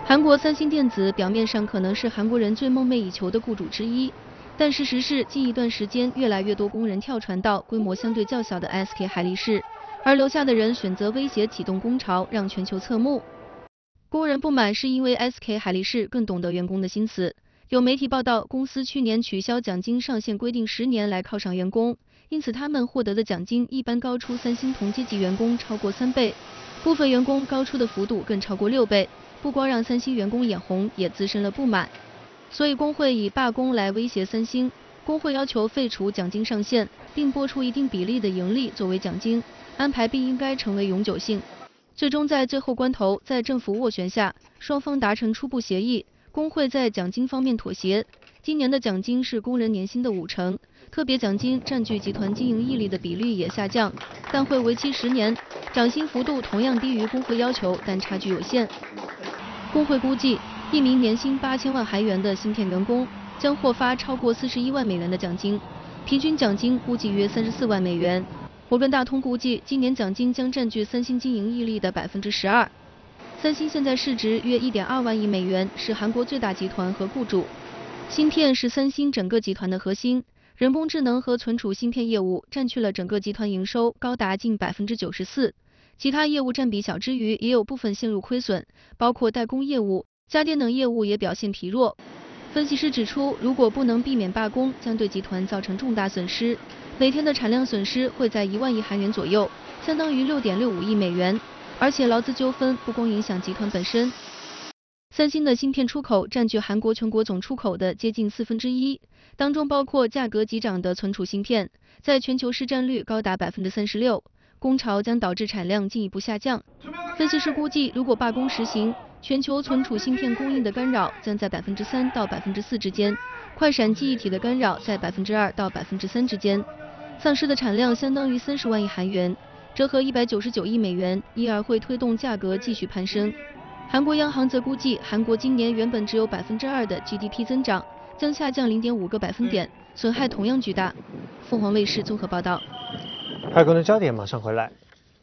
韩国三星电子表面上可能是韩国人最梦寐以求的雇主之一，但事实是，近一段时间越来越多工人跳船到规模相对较小的 SK 海力士，而留下的人选择威胁启动工潮，让全球侧目。工人不满是因为 SK 海力士更懂得员工的心思。有媒体报道，公司去年取消奖金上限规定10年来犒赏员工，因此他们获得的奖金一般高出三星同阶级员工超过3倍，部分员工高出的幅度更超过6倍。不光让三星员工眼红，也滋生了不满。所以工会以罢工来威胁三星，工会要求废除奖金上限，并拨出一定比例的盈利作为奖金，安排并应该成为永久性。最终在最后关头，在政府斡旋下，双方达成初步协议，工会在奖金方面妥协。今年的奖金是工人年薪的50%，特别奖金占据集团经营溢利的比例也下降，但会为期10年，涨薪幅度同样低于工会要求，但差距有限。工会估计，一名年薪8000万韩元的芯片员工将获发超过41万美元的奖金，平均奖金估计约34万美元。摩根大通估计，今年奖金将占据三星经营溢利的12%。三星现在市值约1.2万亿美元，是韩国最大集团和雇主。芯片是三星整个集团的核心，人工智能和存储芯片业务占据了整个集团营收高达近94%。其他业务占比小之余，也有部分陷入亏损，包括代工业务、家电等业务也表现疲弱。分析师指出，如果不能避免罢工，将对集团造成重大损失，每天的产量损失会在1万亿韩元左右，相当于6.65亿美元。而且劳资纠纷不光影响集团本身，三星的芯片出口占据韩国全国总出口的接近1/4，当中包括价格急涨的存储芯片，在全球市占率高达36%。工潮将导致产量进一步下降。分析师估计，如果罢工实行，全球存储芯片供应的干扰将在3%到4%之间，快闪记忆体的干扰在2%到3%之间，丧失的产量相当于30万亿韩元，折合199亿美元，因而会推动价格继续攀升。韩国央行则估计，韩国今年原本只有2%的 GDP 增长，将下降0.5个百分点，损害同样巨大。凤凰卫视综合报道。 海关的焦点马上回来。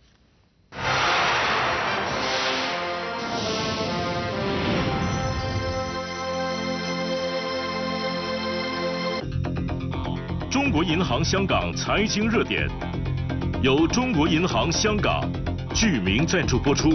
中国银行香港财经热点，由中国银行香港具名赞助播出。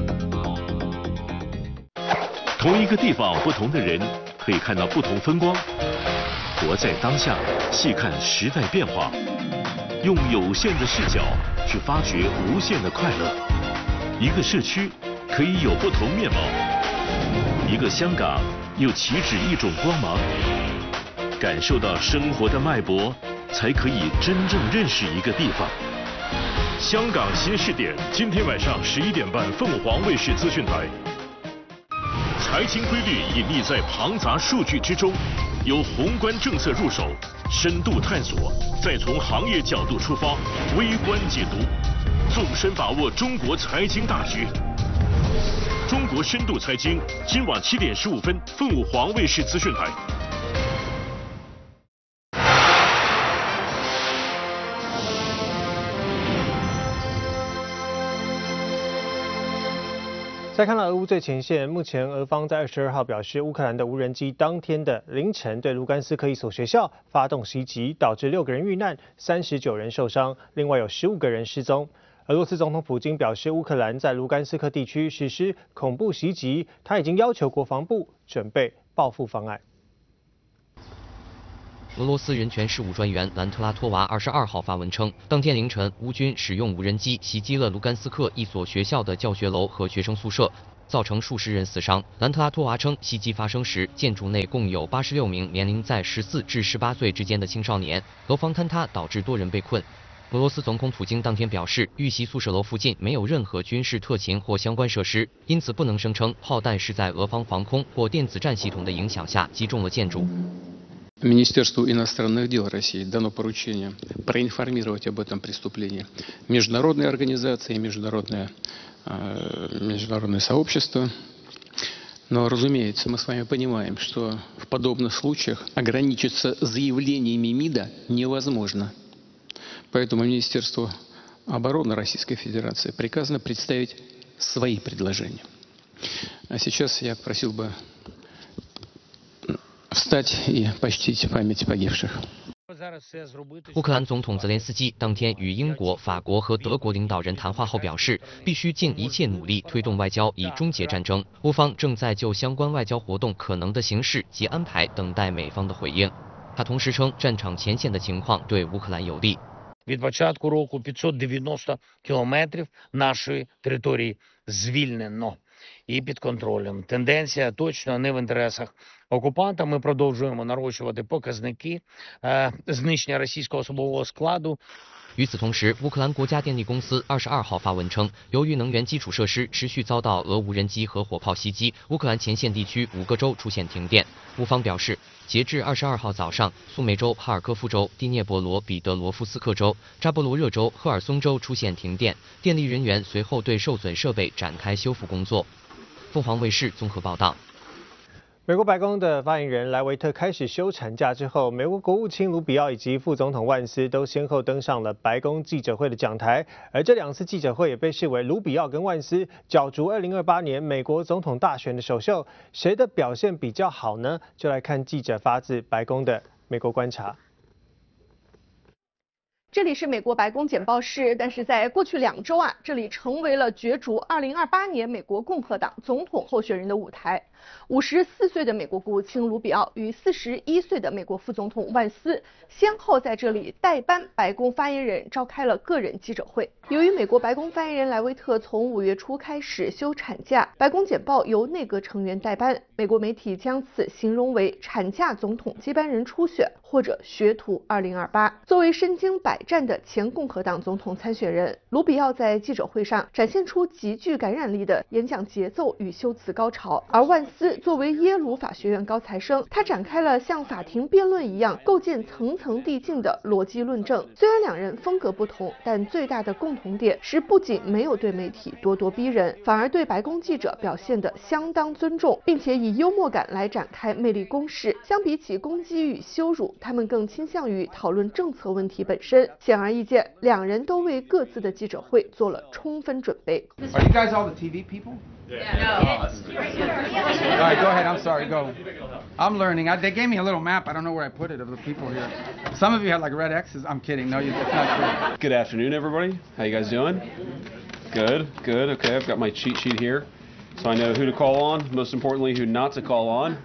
同一个地方，不同的人，可以看到不同风光。活在当下，细看时代变化。用有限的视角去发掘无限的快乐。一个社区可以有不同面貌，一个香港又岂止一种光芒？感受到生活的脉搏，才可以真正认识一个地方。香港新视点，今天晚上11点半，凤凰卫视资讯台。财经规律隐匿在庞杂数据之中，由宏观政策入手。深度探索，再从行业角度出发，微观解读，纵深把握中国财经大局。中国深度财经，今晚7点15分，凤凰卫视资讯台。 再看到俄乌最前线，目前俄方在22号表示，乌克兰的无人机当天的凌晨对卢甘斯克一所学校发动袭击，导致6个人遇难，39人受伤，另外有15个人失踪。俄罗斯总统普京表示，乌克兰在卢甘斯克地区实施恐怖袭击，他已经要求国防部准备报复方案。 俄罗斯人权事务专员兰特拉托娃22号发文称，当天凌晨，乌军使用无人机袭击了卢甘斯克一所学校的教学楼和学生宿舍，造成数十人死伤。兰特拉托娃称，袭击发生时，建筑内共有86名年龄在14至18岁之间的青少年，楼房坍塌导致多人被困。俄罗斯总统普京当天表示，遇袭宿舍楼附近没有任何军事特勤或相关设施，因此不能声称炮弹是在俄方防空或电子战系统的影响下击中了建筑。 Министерству иностранных дел России дано поручение проинформировать об этом преступлении международные организации, международное сообщество. Но, разумеется, мы с вами понимаем, что в подобных случаях ограничиться заявлениями МИДа невозможно. Поэтому Министерству обороны Российской Федерации приказано представить свои предложения. А сейчас я просил бы встать и почтить память погибших. 乌克兰总统泽连斯基当天与英国、法国和德国领导人谈话后表示，必须尽一切努力推动外交以终结战争。乌方正在就相关外交活动可能的形式及安排等待美方的回应。他同时称，战场前线的情况对乌克兰有利。 Від початку року 590 кілометрів нашої території звільнено і під контролем. Тенденція точно не в інтересах окупанта. Ми продовжуємо нарощувати показники знищення російського особового складу. 与此同时，乌克兰国家电力公司22号发文称，由于能源基础设施持续遭到俄无人机和火炮袭击，乌克兰前线地区5个州出现停电。乌方表示，截至22号早上，苏梅州、哈尔科夫州、第聂伯罗彼得罗夫斯克州、扎波罗热州、赫尔松州出现停电，电力人员随后对受损设备展开修复工作。凤凰卫视综合报道。 美国白宫的发言人莱维特开始休产假之后，美国国务卿卢比奥以及副总统万斯都先后登上了白宫记者会的讲台，而这2次记者会也被视为卢比奥跟万斯角逐2028年美国总统大选的首秀，谁的表现比较好呢？就来看记者发自白宫的美国观察。 这里是美国白宫简报室，但是在过去2周啊，这里成为了角逐2028年美国共和党总统候选人的舞台。54岁的美国国务卿卢比奥与41岁的美国副总统万斯先后在这里代班白宫发言人召开了个人记者会。由于美国白宫发言人莱维特从5月初开始休产假，白宫简报由内阁成员代班。美国媒体将此形容为产假总统接班人初选或者学徒2028。作为身经百战的前共和党总统参选人，卢比奥在记者会上展现出极具感染力的演讲节奏与修辞高潮，而万斯作为耶鲁法学院高材生，他展开了像法庭辩论一样构建层层递进的逻辑论证。虽然2人风格不同，但最大的共同点是不仅没有对媒体咄咄逼人，反而对白宫记者表现得相当尊重，并且以幽默感来展开魅力攻势。相比起攻击与羞辱，他们更倾向于讨论政策问题本身。显而易见，2人都为各自的记者会做了充分准备。 Are you guys all the TV people? Yeah. No. All right, go ahead. I'm sorry. Go. I'm learning. They gave me a little map. I don't know where I put it of the people here. Some of you had like red X's. I'm kidding. No, it's not true. Good afternoon, everybody. How you guys doing? Good. Good. Okay, I've got my cheat sheet here, so I know who to call on. Most importantly, who not to call on.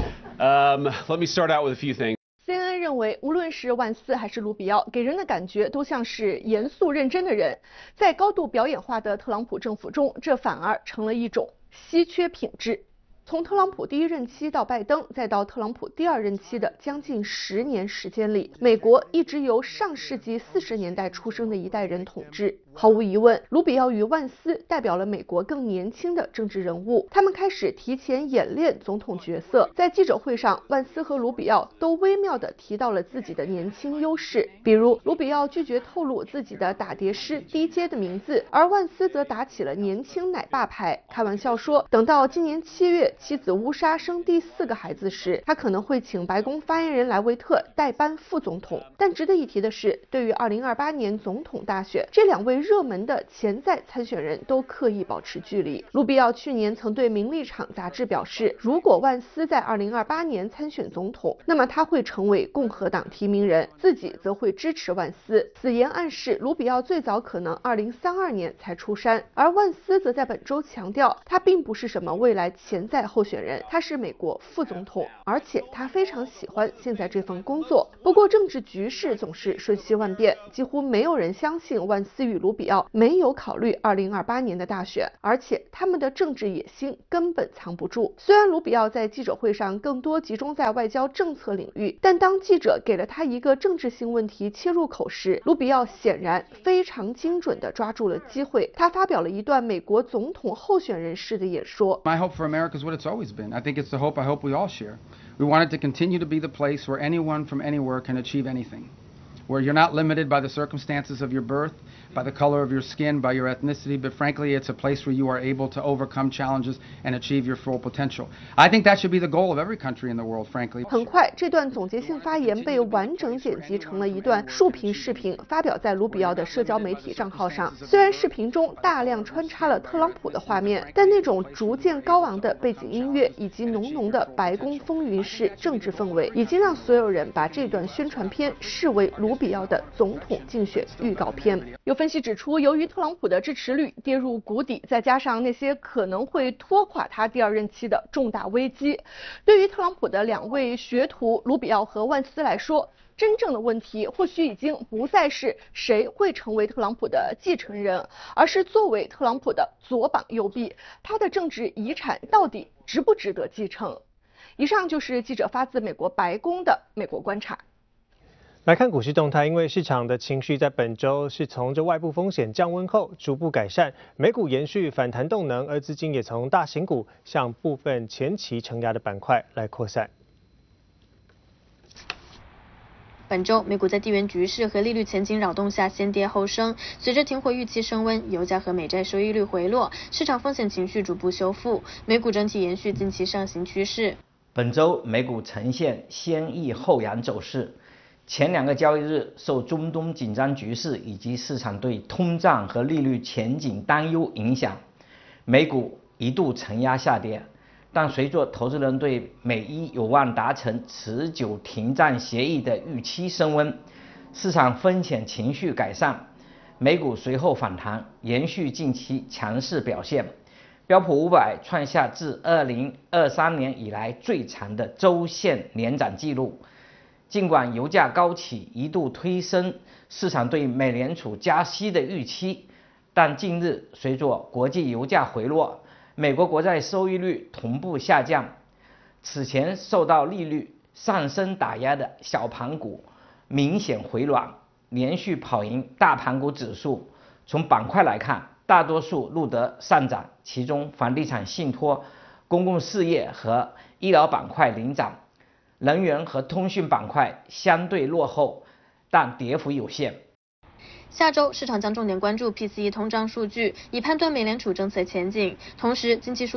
Let me start out with a few things. CNN 认为，无论是万斯还是卢比奥，给人的感觉都像是严肃认真的人。在高度表演化的特朗普政府中，这反而成了一种稀缺品质。从特朗普第1任期到拜登，再到特朗普第2任期的将近10年时间里，美国一直由上世纪40年代出生的一代人统治。毫无疑问，卢比奥与万斯代表了美国更年轻的政治人物，他们开始提前演练总统角色。在记者会上，万斯和卢比奥都微妙地提到了自己的年轻优势，比如卢比奥拒绝透露自己的打碟师 DJ 的名字，而万斯则打起了年轻奶爸牌，开玩笑说，等到今年7月妻子乌莎生第4个孩子时，他可能会请白宫发言人莱维特代班副总统。但值得一提的是，对于2028年总统大选，这2位热门的潜在参选人都刻意保持距离。卢比奥去年曾对《名利场》杂志表示，如果万斯在2028年参选总统，那么他会成为共和党提名人，自己则会支持万斯。此言暗示卢比奥最早可能2032年才出山，而万斯则在本周强调，他并不是什么未来潜在候选人，他是美国副总统，而且他非常喜欢现在这份工作。不过政治局势总是瞬息万变，几乎没有人相信万斯与卢比奥没有考虑2028年的大选，而且他们的政治野心根本藏不住。虽然卢比奥在记者会上更多集中在外交政策领域，但当记者给了他一个政治性问题切入口时，卢比奥显然非常精准地抓住了机会。他发表了一段美国总统候选人式的演说。 My hope for America is what it's always been. I think it's the hope I hope we all share. We want it to continue to be the place where anyone from anywhere can achieve anything. where you're not limited by the circumstances of your birth, by the color of your skin, by your ethnicity, but frankly, it's a place where you are able to overcome challenges and achieve your full potential. I think that should be the goal of every country in the world, frankly. 很快，这段总结性发言被完整剪辑成了一段竖屏视频，发表在卢比奥的社交媒体账号上。虽然视频中大量穿插了特朗普的画面，但那种逐渐高昂的背景音乐以及浓浓的白宫风云式政治氛围，已经让所有人把这段宣传片视为卢比奥的总统竞选预告片。有分析指出，由于特朗普的支持率跌入谷底，再加上那些可能会拖垮他第二任期的重大危机，对于特朗普的两位学徒卢比奥和万斯来说，真正的问题或许已经不再是谁会成为特朗普的继承人，而是作为特朗普的左膀右臂，他的政治遗产到底值不值得继承？以上就是记者发自美国白宫的美国观察。 来看股市动态，因为市场的情绪在本周是从这外部风险降温后逐步改善，美股延续反弹动能，而资金也从大型股向部分前期承压的板块来扩散。 本周美股在地缘局势和利率前景扰动下先跌后升，随着停火预期升温，油价和美债收益率回落，市场风险情绪逐步修复，美股整体延续近期上行趋势。 本周美股呈现先抑后扬走势，前2个交易日受中东紧张局势以及市场对通胀和利率前景担忧影响，美股一度承压下跌。但随着投资人对美伊有望达成持久停战协议的预期升温，市场风险情绪改善，美股随后反弹，延续近期强势表现。标普500创下自2023年以来最长的周线连涨纪录。尽管油价高企一度推升市场对美联储加息的预期，但近日随着国际油价回落，美国国债收益率同步下降。此前受到利率上升打压的小盘股明显回暖，连续跑赢大盘股指数。从板块来看，大多数录得上涨，其中房地产信托、公共事业和医疗板块领涨，能源和通讯板块相对落后，但跌幅有限。 下周市场将重点关注 PCE 通胀数据，以判断美联储政策前景。同时，经济数